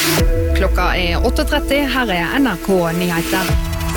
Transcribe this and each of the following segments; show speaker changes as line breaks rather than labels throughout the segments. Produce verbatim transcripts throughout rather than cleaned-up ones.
Klokka er åtte tretti, her er N R K-nyheter.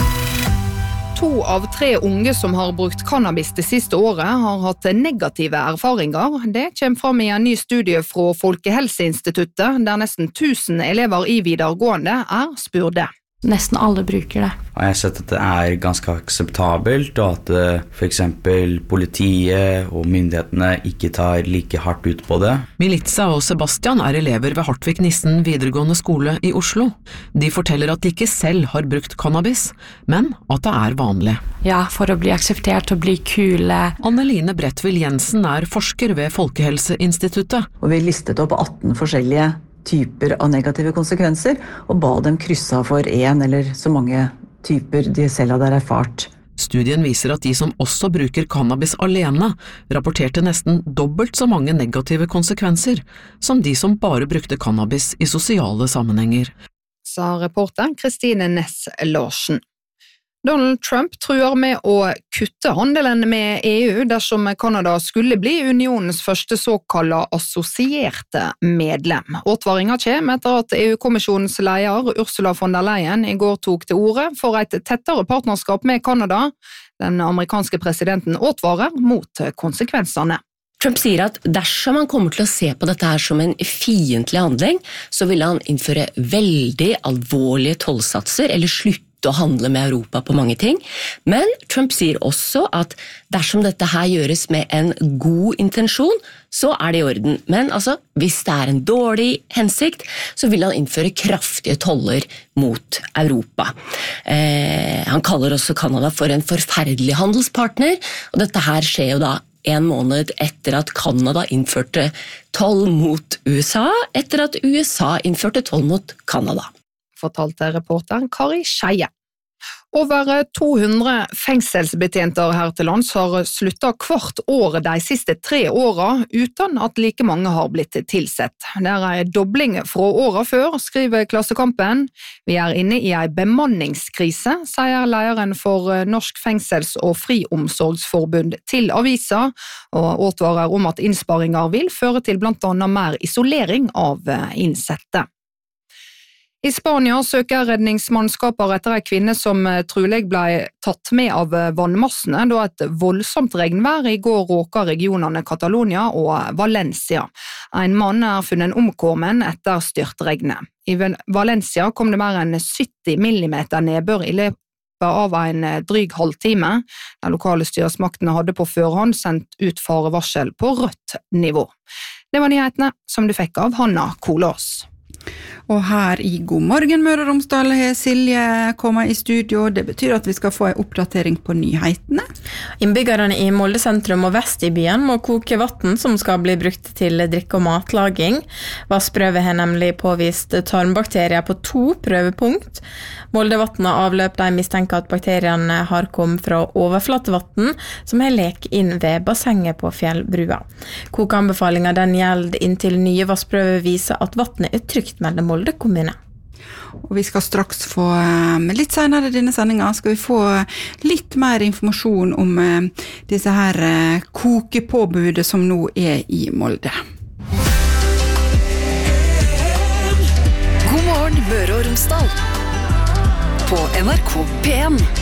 To av tre unge som har brukt cannabis det siste året har hatt negative erfaringer. Det kommer fram i en ny studie fra Folkehelseinstituttet, der nesten tusen elever i videregående er spurte.
Nesten alle bruker det.
Jeg har sett at det er ganske akseptabelt, og at for eksempel politiet og myndighetene ikke tar like hardt ut på det.
Militza og Sebastian er elever ved Hartvig Nissen videregående skole i Oslo. De forteller at de ikke selv har brukt cannabis, men at det er vanlig.
Ja, for å bli akseptert og bli kule.
Anneline Bredtvild Jensen er forsker ved Folkehelseinstituttet.
Og vi listet opp atten forskjellige typer av negative konsekvenser, og ba dem krysse av for en eller så mange typer de selv hadde erfart.
Studien viser at de som også bruker cannabis alene, rapporterte nesten dobbelt så mange negative konsekvenser som de som bare brukte cannabis i sosiale sammenhenger.
Sa reporter Kristine Næss Larsen. Donald Trump truer med å kutte handelen med E U dersom Kanada skulle bli unionens første såkalte assosierte medlem. Åtvaringen kommer etter at E U-kommisjonens leder Ursula von der Leyen i går tok til orde for et tettere partnerskap med Kanada. Den amerikanske presidenten åtvarer mot konsekvensene.
Trump sier at dersom han kommer til å se på dette her som en fiendtlig handling, så vil han innføre veldig alvorlige tollsatser eller slutte å handle med Europa på mange ting. Men Trump sier også at dersom dette her gjøres med en god intensjon, så er det i orden. Men altså, hvis det er en dårlig hensikt, så vil han innføre kraftige toller mot Europa. Eh, han kaller også Kanada for en forferdelig handelspartner, og dette her skjer jo da en måned etter at Kanada innførte toll mot U S A, etter at U S A innførte toll mot Kanada.
Fortalte reporteren Kari Skeie. Over to hundre fengselsbetjenter her til lands har sluttet hvert år de siste tre årene uten at like mange har blitt tilsett. Det er en dobling fra året før, skriver Klassekampen. Vi er inne i en bemanningskrise, sier lederen for Norsk Fengsels- og Friomsorgsforbund til avisa, og advarer om at innsparinger vil føre til blant annet mer isolering av innsatte. I Spania søker redningsmannskaper etter en kvinne som trolig ble tatt med av vannmassene da et voldsomt regnvær i går råket regionene Catalonia og Valencia. En mann er funnet omkommen etter styrtregnet. I Valencia kom det mer enn sytti millimeter nedbør i løpet av en dryg halvtime. Den lokale styresmaktene hadde på førhånd sendt ut farevarsel på rødt nivå. Det var nyhetene som du fikk av Hanna Kolås.
Og her i God morgen Møre og Romsdal har Silje kommet i studio. Det betyr at vi skal få en oppdatering på nyhetene.
Innbyggerne i Molde sentrum og vest i byen må koke vatten som skal bli brukt til drikke- og matlaging. Vassprøve har nemlig påvist tarmbakterier på to prøvepunkt. Moldevatn og avløp de mistenker at bakteriene har kommet fra overflatevatten som har lek inn ved bassenget på Fjellbrua. Kokeanbefalinger den gjelder inntil nye vassprøver viser at vattnet er trygt mellom Molde kommune.
Og vi skal straks få, litt senere i denne sendingen, skal vi få litt mer informasjon om disse her kokepåbudet som nå er i Molde.
God morgen Møre og Romsdal på N R K P en.